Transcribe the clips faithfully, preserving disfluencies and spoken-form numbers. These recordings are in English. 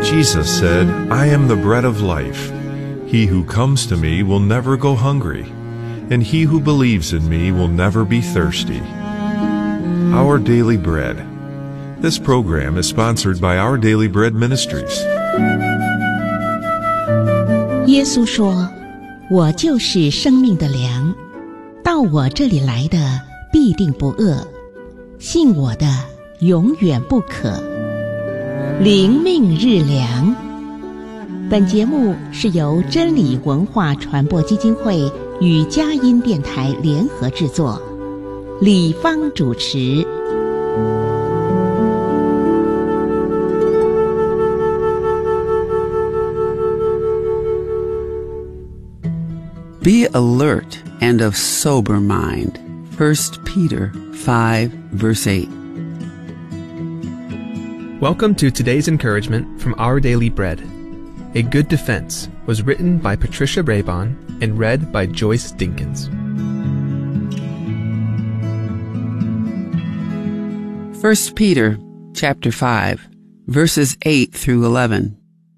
Jesus said, "I am the bread of life. He who comes to me will never go hungry, and he who believes in me will never be thirsty." Our Daily Bread. This program is sponsored by Our Daily Bread Ministries. 耶稣说：“我就是生命的粮，到我这里来的必定不饿，信我的永远不渴。”灵命日粮。本节目是由真理文化传播基金会与佳音电台联合制作，李芳主持。 Be alert and of sober mind. First Peter five, verse eight. Welcome to today's encouragement from Our Daily Bread. A Good Defense was written by Patricia Raybon and read by Joyce Dinkins. First Peter chapter five, verses eight through eleven.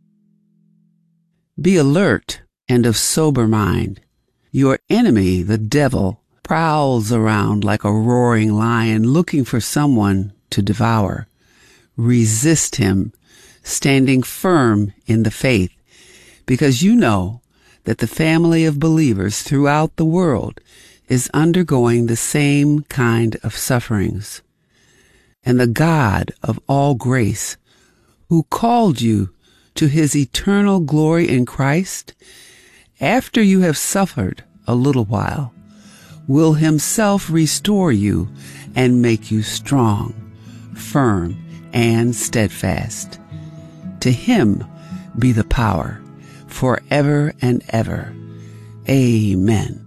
Be alert and of sober mind. Your enemy, the devil, prowls around like a roaring lion looking for someone to devour. Resist him, standing firm in the faith, because you know that the family of believers throughout the world is undergoing the same kind of sufferings. And the God of all grace, who called you to his eternal glory in Christ, after you have suffered a little while, will himself restore you and make you strong, firm, and steadfast. To him be the power forever and ever. Amen.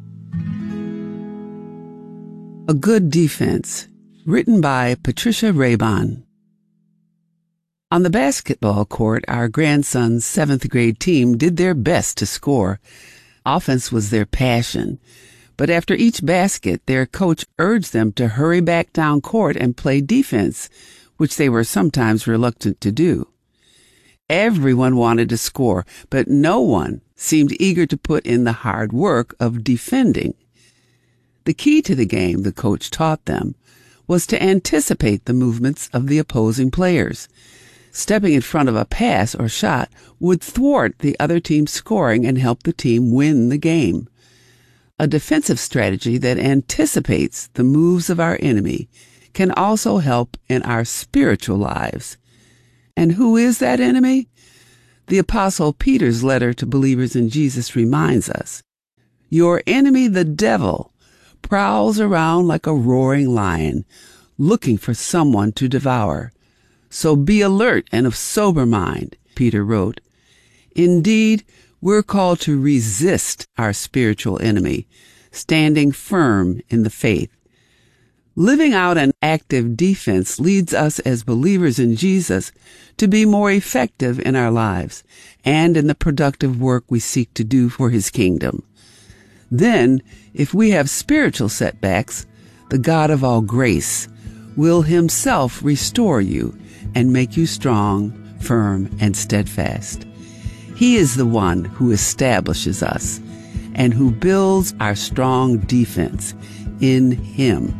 A Good Defense, written by Patricia Raybon. On the basketball court, our grandson's seventh grade team did their best to score. Offense was their passion. But after each basket, their coach urged them to hurry back down court and play defense, which they were sometimes reluctant to do. Everyone wanted to score, but no one seemed eager to put in the hard work of defending. The key to the game, the coach taught them, was to anticipate the movements of the opposing players. Stepping in front of a pass or shot would thwart the other team's scoring and help the team win the game. A defensive strategy that anticipates the moves of our enemy can also help in our spiritual lives. And who is that enemy? The Apostle Peter's letter to believers in Jesus reminds us. Your enemy, the devil, prowls around like a roaring lion, looking for someone to devour. So be alert and of sober mind, Peter wrote. Indeed, we're called to resist our spiritual enemy, standing firm in the faith. Living out an active defense leads us as believers in Jesus to be more effective in our lives and in the productive work we seek to do for his kingdom. Then, if we have spiritual setbacks, the God of all grace will himself restore you and make you strong, firm, and steadfast. He is the one who establishes us and who builds our strong defense in him.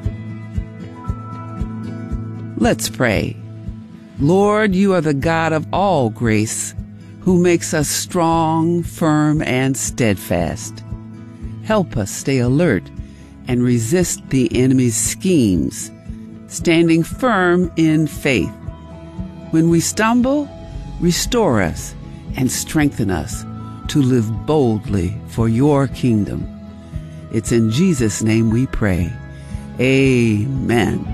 Let's pray. Lord, you are the God of all grace, who makes us strong, firm, and steadfast. Help us stay alert and resist the enemy's schemes, standing firm in faith. When we stumble, restore us and strengthen us to live boldly for your kingdom. It's in Jesus' name we pray. Amen.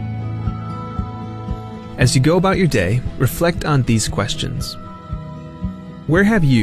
As you go about your day, reflect on these questions. Where have you